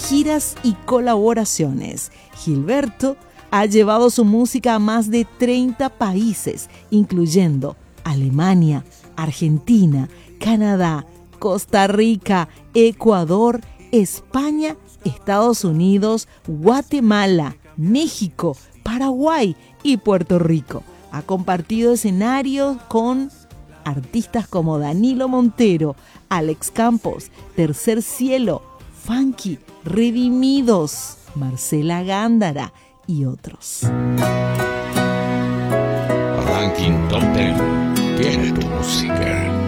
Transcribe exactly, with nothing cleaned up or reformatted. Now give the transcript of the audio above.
giras y colaboraciones. Gilberto ha llevado su música a más de treinta países, incluyendo Alemania, Argentina, Canadá, Costa Rica, Ecuador, España, Estados Unidos, Guatemala, México, Paraguay y Puerto Rico. Ha compartido escenarios con artistas como Danilo Montero, Alex Campos, Tercer Cielo, Funky, Redimidos, Marcela Gándara y otros. Ranking Top diez tiene tu música.